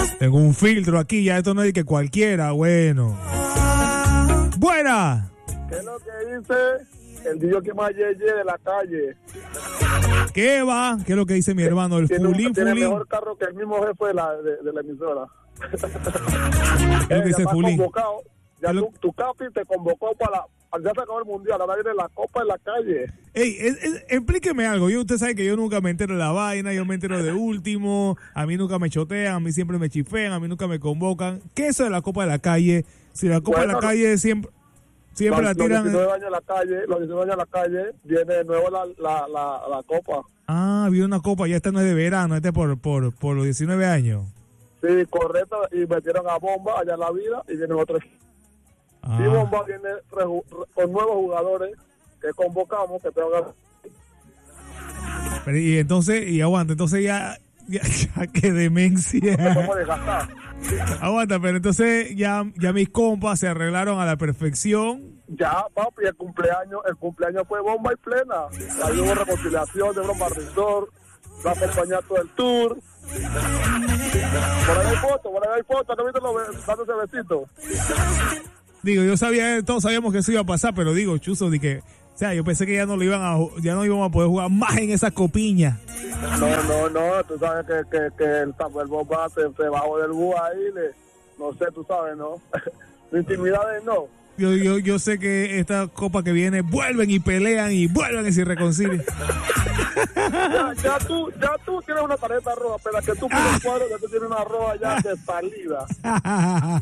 Tengo un filtro aquí, ya esto no es que cualquiera, bueno. ¡Buena! ¿Qué es lo que dice el DJ que más yeye de la calle? ¿Qué va? ¿Qué es lo que dice mi hermano? El fulín, tiene fulín. mejor carro que el mismo jefe de la emisora. ¿Qué es lo que dice fulín? Convocado. Ya tu capi te convocó para ya se acabó el mundial, ahora viene la copa en la calle. Ey, explíqueme algo. Usted sabe que yo nunca me entero de la vaina, yo me entero de último, a mí nunca me chotean, a mí siempre me chifean, a mí nunca me convocan. ¿Qué es eso de la copa de la calle? Si la copa de la calle siempre la tiran. Los 19 años en la calle, viene de nuevo la copa. Ah, viene una copa, ya esta no es de verano, este es por los 19 años. Sí, correcto, y metieron a Bomba allá en la vida y vienen otros. Y Bomba viene con nuevos jugadores que convocamos, que tengo que... Y entonces, aguanta, entonces ya qué demencia. Aguanta, pero entonces ya mis compas se arreglaron a la perfección. Ya, papi, el cumpleaños fue bomba y plena. Ahí hubo reconciliación de Broma Resort, la acompañó todo el tour. Por ahí hay fotos, ¿no viste dando ese besito? Digo, todos sabíamos que eso iba a pasar, pero digo, chuzo, de que, o sea, yo pensé que ya no íbamos a poder jugar más en esa copiña. No, tú sabes que el bomba se bajó del bus ahí, no sé, tú sabes, ¿no? Intimidades no. Yo sé que esta copa que viene vuelven y pelean y vuelven y se reconcilian. Ya tú tienes una tarjeta roja, pero que tú pones cuadro, que tú tienes una roja ya de salida.